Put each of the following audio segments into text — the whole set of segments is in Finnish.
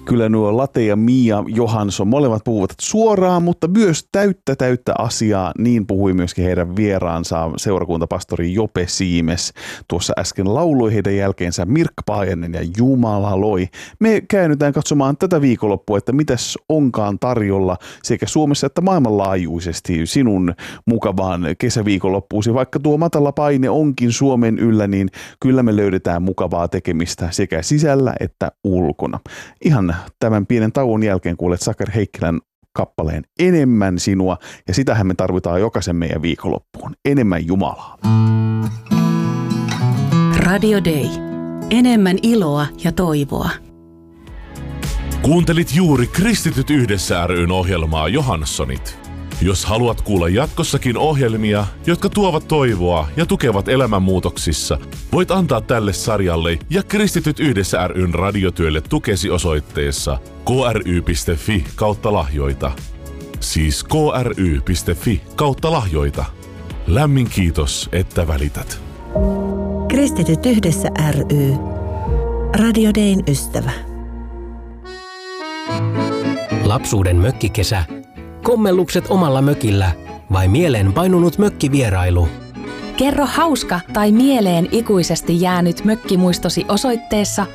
Kyllä nuo Late ja Mia Johansson molemmat puhuvat suoraan, mutta myös täyttä asiaa. Niin puhui myöskin heidän vieraansa seurakuntapastori Jope Siimes. Tuossa äsken lauloi heidän jälkeensä Mirkka Paajanen ja Jumala loi. Me käännytään katsomaan tätä viikonloppua, että mitäs onkaan tarjolla sekä Suomessa että maailmanlaajuisesti sinun mukavaan kesäviikonloppuusi. Vaikka tuo matala paine onkin Suomen yllä, niin kyllä me löydetään mukavaa tekemistä sekä sisällä että ulkona. Ihan tämän pienen tauon jälkeen kuulet Sakari Heikkilän kappaleen Enemmän sinua, ja sitähän me tarvitaan jokaisen meidän viikonloppuun. Enemmän Jumalaa. Radio Day. Enemmän iloa ja toivoa. Kuuntelit juuri Kristityt yhdessä ry:n ohjelmaa Johannssonit. Jos haluat kuulla jatkossakin ohjelmia, jotka tuovat toivoa ja tukevat elämänmuutoksissa, voit antaa tälle sarjalle ja Kristityt yhdessä ry:n radiotyölle tukesi osoitteessa kry.fi/lahjoita. Siis kry.fi/lahjoita. Lämmin kiitos, että välität. Kristityt yhdessä ry. Radio Dayn ystävä. Lapsuuden mökkikesä. Kommellukset omalla mökillä vai mieleen painunut mökkivierailu? Kerro hauska tai mieleen ikuisesti jäänyt mökkimuistosi osoitteessa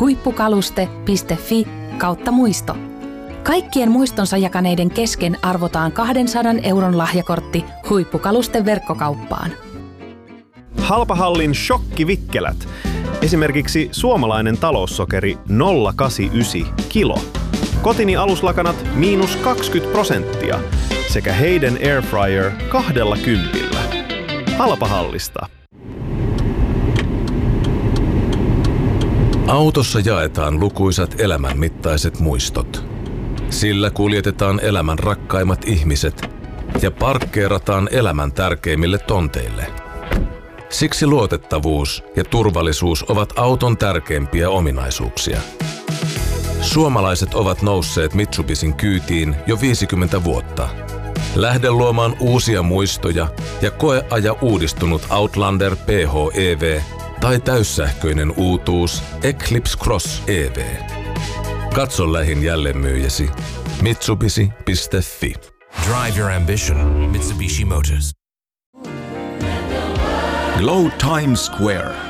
huippukaluste.fi/muisto. Kaikkien muistonsa jakaneiden kesken arvotaan 200 € lahjakortti Huippukalusten verkkokauppaan. Halpahallin shokkivikkelät. Esimerkiksi suomalainen taloussokeri 0,89 kilo. Kotini aluslakanat -20% sekä Hayden Airfryer 20. Halpahallista. Autossa jaetaan lukuisat elämänmittaiset muistot. Sillä kuljetetaan elämän rakkaimmat ihmiset ja parkkeerataan elämän tärkeimmille tonteille. Siksi luotettavuus ja turvallisuus ovat auton tärkeimpiä ominaisuuksia. Suomalaiset ovat nousseet Mitsubisin kyytiin jo 50 vuotta. Lähde luomaan uusia muistoja ja koeaja uudistunut Outlander PHEV tai täyssähköinen uutuus Eclipse Cross EV. Katso lähin jälleenmyyjäsi mitsubishi.fi. Drive your ambition. Mitsubishi Motors. Glow Times Square.